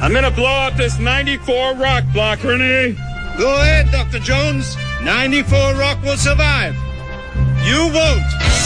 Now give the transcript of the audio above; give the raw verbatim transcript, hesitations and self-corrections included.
I'm gonna blow up this ninety-four rock block, Renee. Go ahead, Doctor Jones. ninety-four rock will survive. You won't.